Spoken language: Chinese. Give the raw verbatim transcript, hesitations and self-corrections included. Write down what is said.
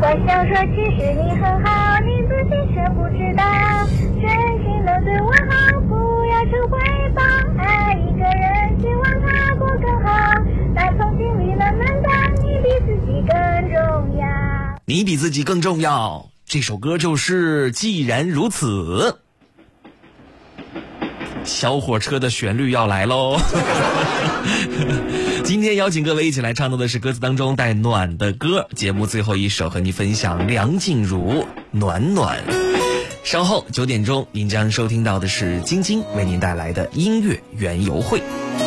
想说其实你很好，你自己却不知道，真心的对我好，不要求回报，爱一个人希望他过更好，那从心里慢慢的，你比自己更重要， 你比自己更重要。这首歌就是既然如此。小火车的旋律要来喽。今天邀请各位一起来唱到的是歌词当中带暖的歌，节目最后一首和你分享梁静茹暖暖。稍后九点钟您将收听到的是晶晶为您带来的音乐园游会。